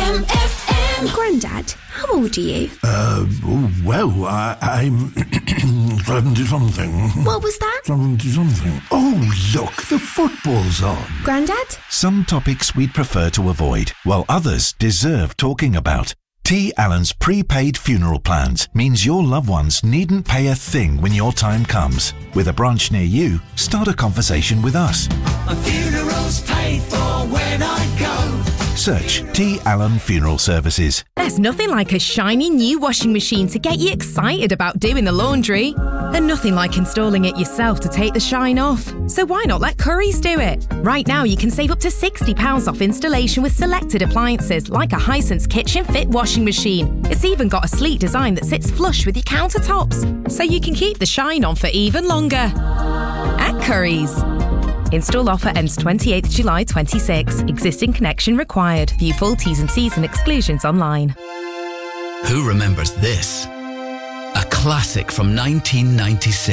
Jam FM. Grandad, how old are you? I'm 70-something. What was that? 70-something. Oh, look, the football's on. Grandad? Some topics we'd prefer to avoid, while others deserve talking about. T. Allen's prepaid funeral plans means your loved ones needn't pay a thing when your time comes. With a branch near you, start a conversation with us. My funeral's paid for when I go. Search T. Allen Funeral Services. There's nothing like a shiny new washing machine to get you excited about doing the laundry. And nothing like installing it yourself to take the shine off. So why not let Currys do it? Right now you can save up to £60 off installation with selected appliances like a Hisense Kitchen Fit washing machine. It's even got a sleek design that sits flush with your countertops, so you can keep the shine on for even longer. At Currys. Install offer ends 28th July 26. Existing connection required. View full T's and C's and exclusions online. Who remembers this? A classic from 1996.